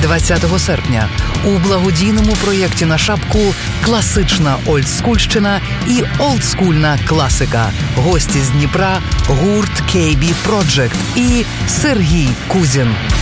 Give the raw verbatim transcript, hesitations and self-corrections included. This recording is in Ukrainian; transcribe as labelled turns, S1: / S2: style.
S1: двадцятого серпня у благодійному проєкті на шапку «Класична олдскульщина» і «Олдскульна класика». Гості з Дніпра, гурт кей бі Project і Сергій Кузін.